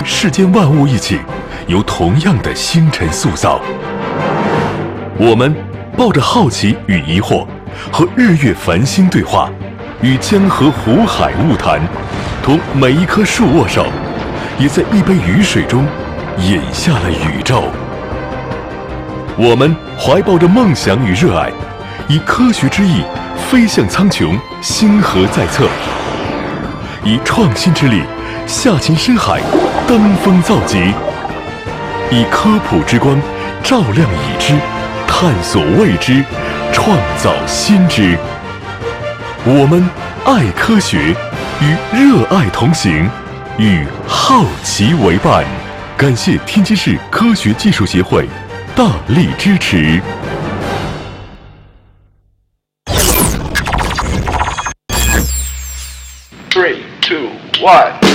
世间万物一起，由同样的星辰塑造。我们抱着好奇与疑惑，和日月繁星对话，与江河湖海物谈，同每一棵树握手，也在一杯雨水中饮下了宇宙。我们怀抱着梦想与热爱，以科学之翼飞向苍穹，星河在侧；以创新之力下擒深海，登峰造极；以科普之光照亮已知，探索未知，创造新知。我们爱科学，与热爱同行，与好奇为伴。感谢天津市科学技术协会大力支持。 3, 2, 1